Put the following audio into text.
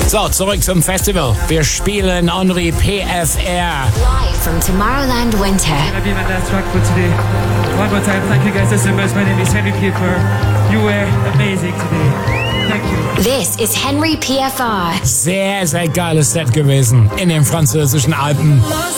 So, zurück zum Festival. Wir spielen Henry PFR. Live from Tomorrowland Winter. Gonna be my last track for today. One more time, thank you guys so much. My name is Henry PFR. You were amazing today. Thank you. This is Henry PFR. Sehr, sehr geiles Set gewesen in den französischen Alpen.